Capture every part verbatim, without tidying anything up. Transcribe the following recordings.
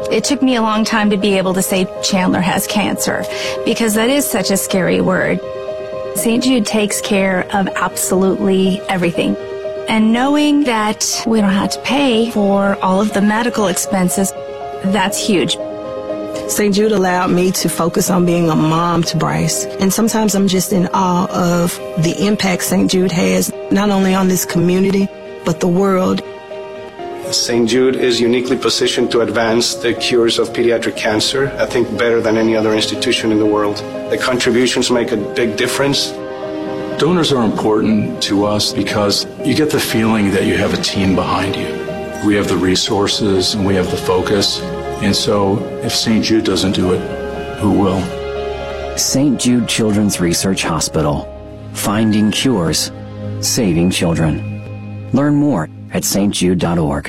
It took me a long time to be able to say Chandler has cancer, because that is such a scary word. Saint Jude takes care of absolutely everything. And knowing that we don't have to pay for all of the medical expenses, that's huge. Saint Jude allowed me to focus on being a mom to Bryce. And sometimes I'm just in awe of the impact Saint Jude has, not only on this community, but the world. Saint Jude is uniquely positioned to advance the cures of pediatric cancer, I think better than any other institution in the world. The contributions make a big difference. Donors are important to us because you get the feeling that you have a team behind you. We have the resources and we have the focus. And so if Saint Jude doesn't do it, who will? Saint Jude Children's Research Hospital. Finding cures. Saving children. Learn more at s t jude dot org.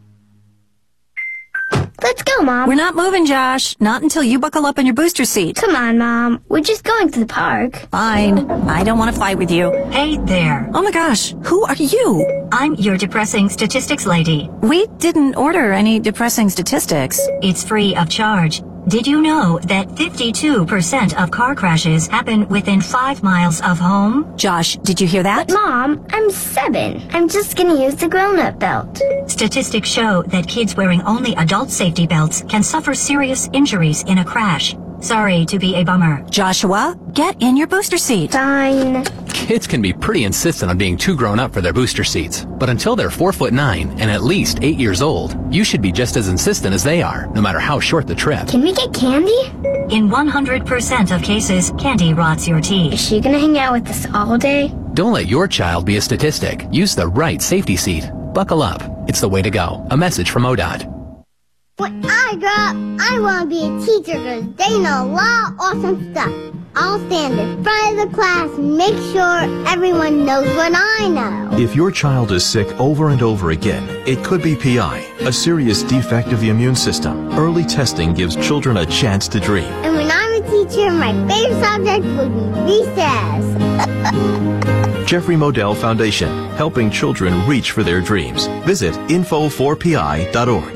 Let's go, Mom. We're not moving, Josh. Not until you buckle up in your booster seat. Come on, Mom. We're just going to the park. Fine. I don't want to fight with you. Hey there. Oh my gosh. Who are you? I'm your depressing statistics lady. We didn't order any depressing statistics. It's free of charge. Did you know that fifty-two percent of car crashes happen within five miles of home? Josh, did you hear that? But Mom, I'm seven. I'm just gonna use the grown-up belt. Statistics show that kids wearing only adult safety belts can suffer serious injuries in a crash. Sorry to be a bummer. Joshua, get in your booster seat. Fine. Kids can be pretty insistent on being too grown up for their booster seats. But until they're four foot nine and at least eight years old, you should be just as insistent as they are, no matter how short the trip. Can we get candy? In one hundred percent of cases, candy rots your teeth. Is she gonna hang out with us all day? Don't let your child be a statistic. Use the right safety seat. Buckle up. It's the way to go. A message from O D O T. When I grow up, I want to be a teacher because they know a lot of awesome stuff. I'll stand in front of the class and make sure everyone knows what I know. If your child is sick over and over again, it could be P I, a serious defect of the immune system. Early testing gives children a chance to dream. And when I'm a teacher, my favorite subject will be recess. Jeffrey Modell Foundation, helping children reach for their dreams. Visit info four p i dot org.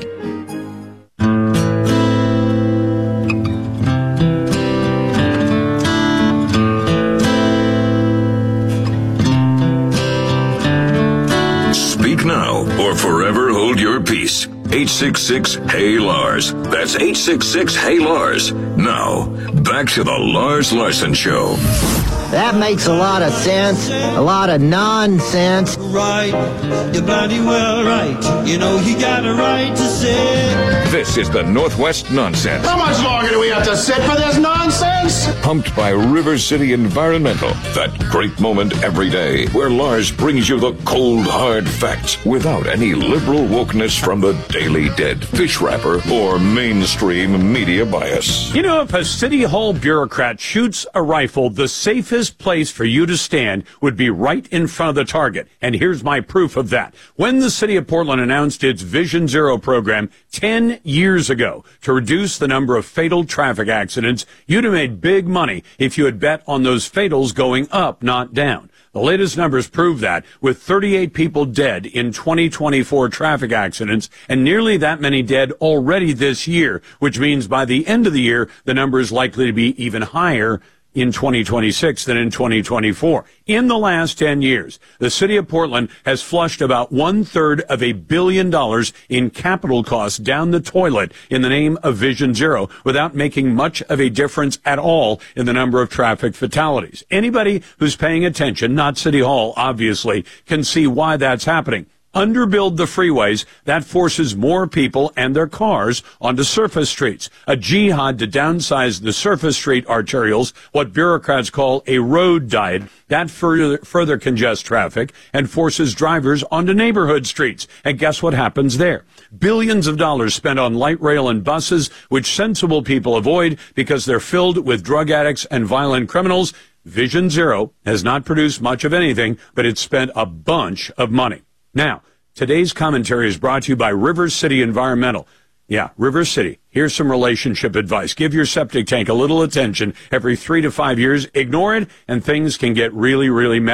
Now or forever hold your peace. eight six six, Hey Lars. That's eight six six, Hey Lars. Now, back to the Lars Larson Show. That makes a lot of sense. A lot of nonsense. Right, you're bloody well right. You know you got a right to say. This is the Northwest Nonsense. How much longer do we have to sit for this nonsense? Pumped by River City Environmental. That great moment every day where Lars brings you the cold, hard facts without any liberal wokeness from the Daily Dead, fish wrapper, or mainstream media bias. You know, if a City Hall bureaucrat shoots a rifle, the safest place for you to stand would be right in front of the target. And here's my proof of that. When the city of Portland announced its Vision Zero program ten years ago to reduce the number of fatal traffic accidents, you'd have made big money if you had bet on those fatals going up, not down. The latest numbers prove that, with thirty-eight people dead in twenty twenty-four traffic accidents and nearly that many dead already this year, which means by the end of the year, the number is likely to be even higher in twenty twenty-six than in twenty twenty-four. In the last ten years, the city of Portland has flushed about one-third of a billion dollars in capital costs down the toilet in the name of Vision Zero without making much of a difference at all in the number of traffic fatalities. Anybody who's paying attention, not City Hall, obviously, can see why that's happening. Underbuild the freeways, that forces more people and their cars onto surface streets. A jihad to downsize the surface street arterials, what bureaucrats call a road diet, that further, further congests traffic and forces drivers onto neighborhood streets. And guess what happens there? Billions of dollars spent on light rail and buses, which sensible people avoid because they're filled with drug addicts and violent criminals. Vision Zero has not produced much of anything, but it's spent a bunch of money. Now, today's commentary is brought to you by River City Environmental. Yeah, River City. Here's some relationship advice. Give your septic tank a little attention every three to five years. Ignore it, and things can get really, really messy.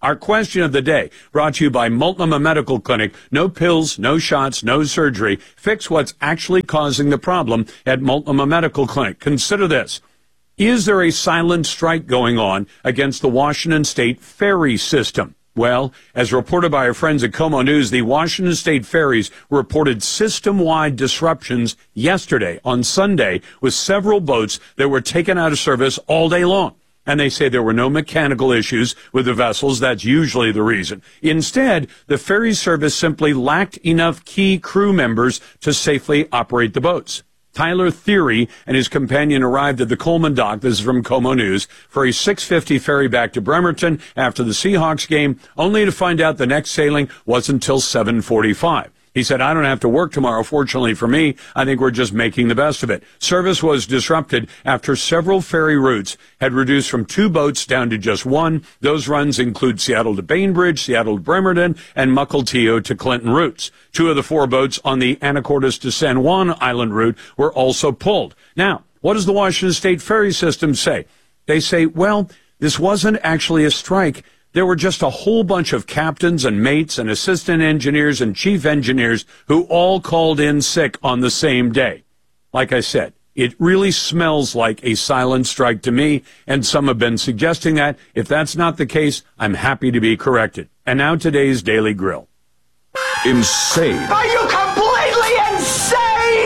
Our question of the day, brought to you by Multnomah Medical Clinic. No pills, no shots, no surgery. Fix what's actually causing the problem at Multnomah Medical Clinic. Consider this. Is there a silent strike going on against the Washington State ferry system? Well, as reported by our friends at Como News, the Washington State ferries reported system-wide disruptions yesterday on Sunday with several boats that were taken out of service all day long. And they say there were no mechanical issues with the vessels. That's usually the reason. Instead, the ferry service simply lacked enough key crew members to safely operate the boats. Tyler Theory and his companion arrived at the Coleman dock, this is from Como News, for a six fifty ferry back to Bremerton after the Seahawks game, only to find out the next sailing wasn't until seven forty-five. He said, I don't have to work tomorrow. Fortunately for me, I think we're just making the best of it. Service was disrupted after several ferry routes had reduced from two boats down to just one. Those runs include Seattle to Bainbridge, Seattle to Bremerton, and Mukilteo to Clinton routes. Two of the four boats on the Anacortes to San Juan Island route were also pulled. Now, what does the Washington State ferry system say? They say, well, this wasn't actually a strike. There were just a whole bunch of captains and mates and assistant engineers and chief engineers who all called in sick on the same day. Like I said, it really smells like a silent strike to me, and some have been suggesting that. If that's not the case, I'm happy to be corrected. And now today's Daily Grill. Insane. Are you completely insane?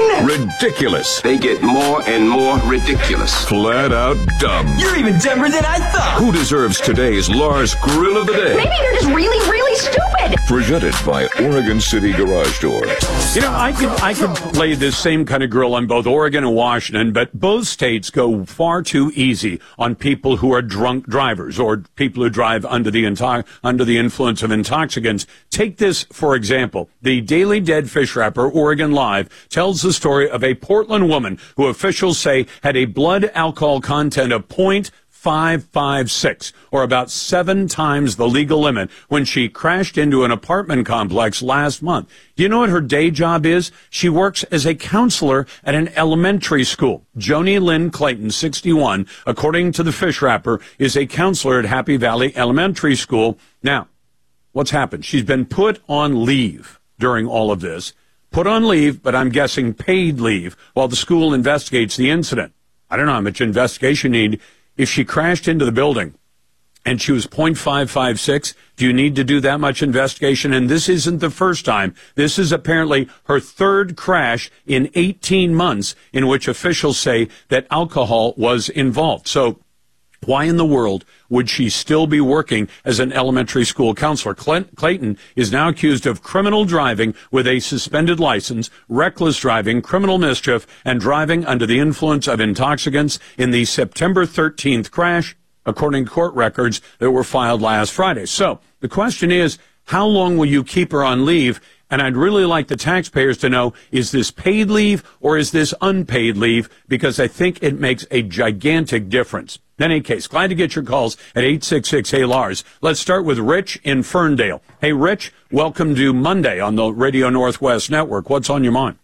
Ridiculous. They get more and more ridiculous. Flat out dumb. You're even dumber than I thought. Who deserves today's Lars Grill of the Day? Maybe they're just really, really stupid. Presented by Oregon City Garage Door. You know, I could I could play this same kind of grill on both Oregon and Washington, but both states go far too easy on people who are drunk drivers or people who drive under the into- under the influence of intoxicants. Take this, for example. The Daily Dead Fish Wrapper, Oregon Live, tells the story of a Portland woman who officials say had a blood alcohol content of point five five six, or about seven times the legal limit, when she crashed into an apartment complex last month. Do you know what her day job is? She works as a counselor at an elementary school. Joni Lynn Clayton, sixty-one, according to the Fish Wrapper, is a counselor at Happy Valley Elementary School. Now, what's happened? She's been put on leave during all of this. Put on leave, but I'm guessing paid leave, while the school investigates the incident. I don't know how much investigation you need. If she crashed into the building and she was point five five six, do you need to do that much investigation? And this isn't the first time. This is apparently her third crash in eighteen months in which officials say that alcohol was involved. So why in the world would she still be working as an elementary school counselor? Clayton is now accused of criminal driving with a suspended license, reckless driving, criminal mischief, and driving under the influence of intoxicants in the September thirteenth crash, according to court records that were filed last Friday. So the question is, how long will you keep her on leave? And I'd really like the taxpayers to know, is this paid leave or is this unpaid leave? Because I think it makes a gigantic difference. In any case, glad to get your calls at eight six six, hey Lars. Let's start with Rich in Ferndale. Hey, Rich, welcome to Monday on the Radio Northwest Network. What's on your mind?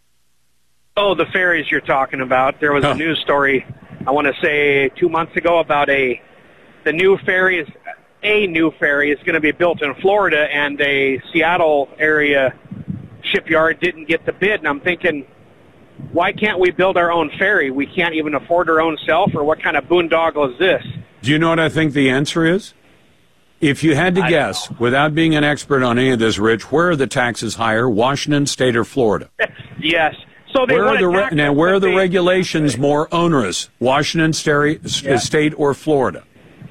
Oh, the ferries you're talking about. There was oh. a news story, I want to say two months ago, about a the new ferry is a new ferry is going to be built in Florida, and a Seattle area shipyard didn't get the bid. And I'm thinking, why can't we build our own ferry? We can't even afford our own self, or what kind of boondoggle is this? Do you know what I think the answer is? If you had to I guess, without being an expert on any of this, Rich, where are the taxes higher, Washington State or Florida? Yes. So they where want are the to re- tax now, us, where are the they, regulations more onerous, Washington State, yeah. State or Florida?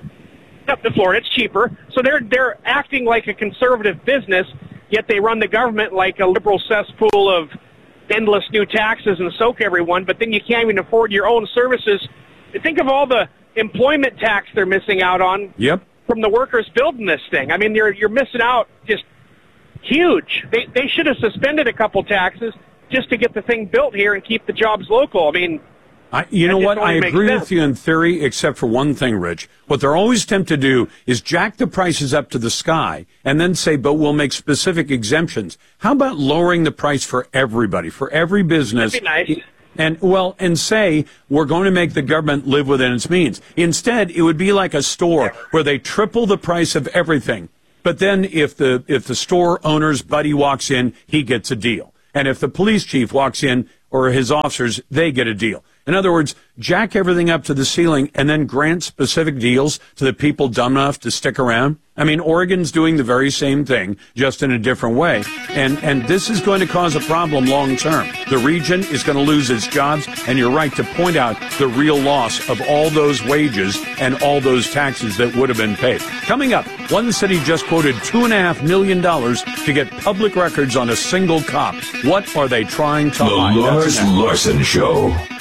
Up to Florida, it's cheaper. So they're they're acting like a conservative business, yet they run the government like a liberal cesspool of endless new taxes and soak everyone, but then you can't even afford your own services. Think of all the employment tax they're missing out on yep. from the workers building this thing. I mean, you're you're missing out just huge. They they should have suspended a couple taxes just to get the thing built here and keep the jobs local. I mean, I, you know what? I agree sense. with you in theory, except for one thing, Rich. What they're always tempted to do is jack the prices up to the sky and then say, but we'll make specific exemptions. How about lowering the price for everybody, for every business? That'd be nice. And, well, and say, we're going to make the government live within its means. Instead, it would be like a store where they triple the price of everything. But then if the if the store owner's buddy walks in, he gets a deal. And if the police chief walks in or his officers, they get a deal. In other words, jack everything up to the ceiling and then grant specific deals to the people dumb enough to stick around. I mean, Oregon's doing the very same thing, just in a different way. And and this is going to cause a problem long term. The region is going to lose its jobs, and you're right to point out the real loss of all those wages and all those taxes that would have been paid. Coming up, one city just quoted two point five million dollars to get public records on a single cop. What are they trying to hide? The Lars Larson Show.